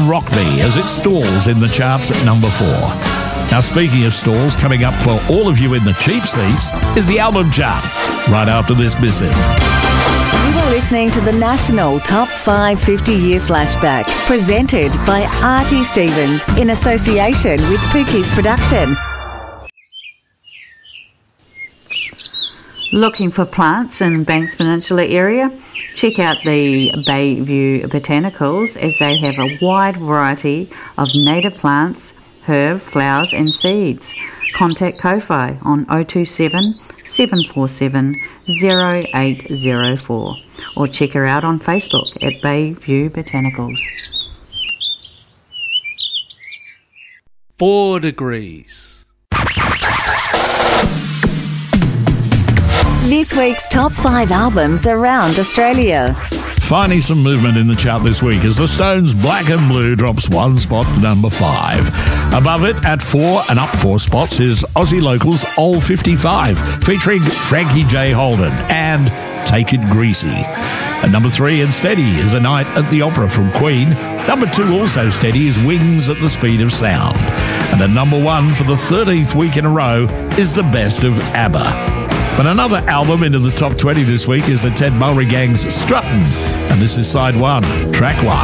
and Rock Me as it stalls in the charts at number 4. Now, speaking of stalls, coming up for all of you in the cheap seats is the album chart, right after this missive. You are listening to the National Top 5 50-Year Flashback, presented by Artie Stevens in association with Pookie's Production. Looking for plants in Banks Peninsula area? Check out the Bayview Botanicals, as they have a wide variety of native plants, herb, flowers and seeds. Contact Ko-Fi on 027 747 0804 or check her out on Facebook at Bayview Botanicals. 4 Degrees. This week's top 5 albums around Australia. Finding some movement in the chart this week as the Stones' Black and Blue drops 1 spot to number 5. Above it, at 4 and up 4 spots, is Aussie Locals' Old 55, featuring Frankie J. Holden and Take It Greasy. At number 3 and steady is A Night at the Opera from Queen. Number 2, also steady, is Wings at the Speed of Sound. And at number 1 for the 13th week in a row is The Best of ABBA. But another album into the top 20 this week is the Ted Mulry Gang's Struttin', and this is side 1, track 1.